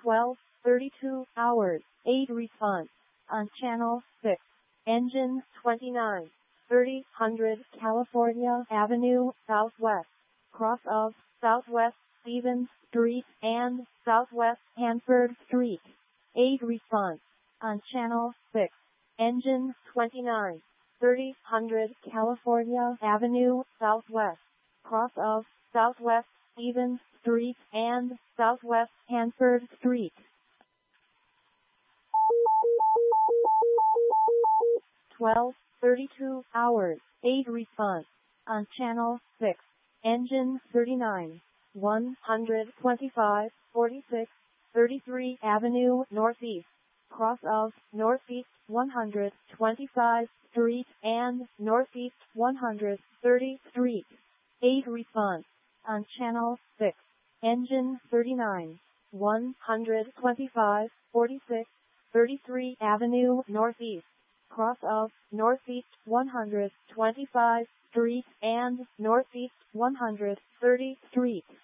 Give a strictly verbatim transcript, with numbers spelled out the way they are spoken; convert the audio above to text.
twelve thirty-two hours, eight response. On channel six. Engine twenty-nine thirty hundred California Avenue Southwest. Cross of Southwest Stevens Street and Southwest Hanford Street. eight response. On channel six. Engine twenty-nine thirty hundred California Avenue Southwest. Cross of Southwest Stevens Street and Southwest Hanford Street. twelve thirty-two hours, eight response. On channel six. Engine thirty-nine one twenty-five forty-six thirty-three Avenue Northeast. Cross of Northeast one hundred twenty-five Street and Northeast one hundred thirty Street. eight response. On channel six. Engine thirty-nine one twenty-five forty-six thirty-three Avenue Northeast. Cross of Northeast one hundred twenty-five Street and Northeast one hundred thirty Street.